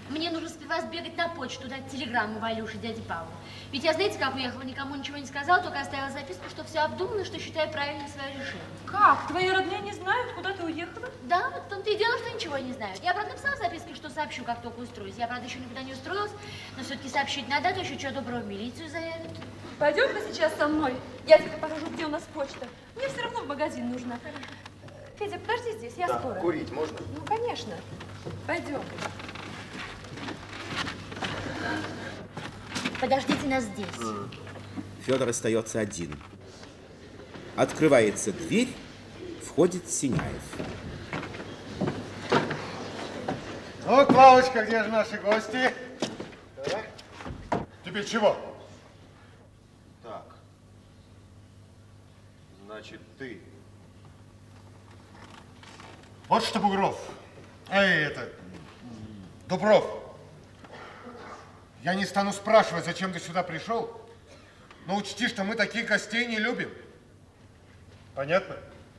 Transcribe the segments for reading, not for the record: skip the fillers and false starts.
Мне нужно сперва сбегать на почту, дать телеграмму Валюше, дяде Павлу. Ведь я, знаете, как уехала, никому ничего не сказала, только оставила записку, что все обдумано, что считаю правильным свое решение. Как? Твои родные не знают, куда ты уехала? Да, вот в том-то и дело, что ничего не знают. Я, правда, написала в записке, что сообщу, как только устроюсь. Я, правда, еще никуда не устроилась, но все-таки сообщить надо, а то еще чего доброго в милицию заявят. Пойдем-ка сейчас со мной. Я тебе покажу, где у нас почта. Мне все равно в магазин нужно. Федя, подожди здесь, я скоро. Курить можно? Ну, конечно. Пойдем. Подождите нас здесь. Федор остается один. Открывается дверь, входит Синяев. Ну, Клавочка, где же наши гости? Да? Тебе чего? Так. Значит, ты. Вот что, Бугров. Дубров. Я не стану спрашивать, зачем ты сюда пришел, но учти, что мы таких гостей не любим. Понятно?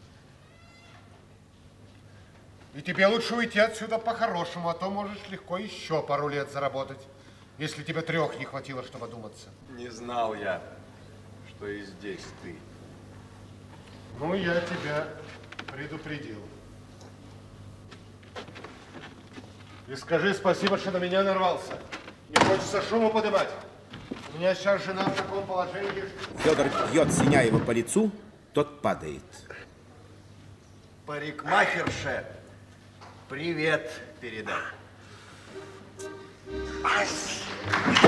И тебе лучше уйти отсюда по-хорошему, а то можешь легко еще пару лет заработать, если тебе 3 не хватило, чтобы одуматься. Не знал я, что и здесь ты. Ну, я тебя предупредил. И скажи спасибо, что на меня нарвался. Не хочется шуму поднимать. У меня сейчас жена в таком положении. Федор бьет Синяева по лицу, тот падает. Парикмахерше, привет передай.